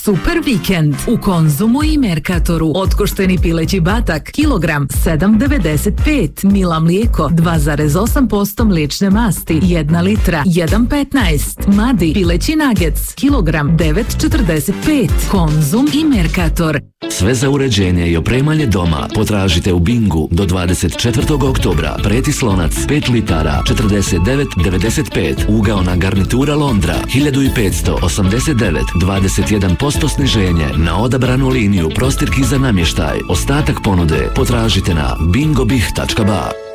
super vikend u Konzumu i Mercatoru. Otkošteni pileći batak kilogram 7,95, Mila mlijeko 2,8% mliječne masti 1 litra 1,15, Madi pileći nuggets kilogram 9,45. Konzum i Mercator. Sve za uređenje i opremanje doma potražite u Bingu do 24. oktobra. Pretislonac 5 litara 49,95, ugaona garnitura Londra 1589, 21% sniženje na odabranu liniju prostirki za namještaj. Ostatak ponude potražite na bingobih.ba.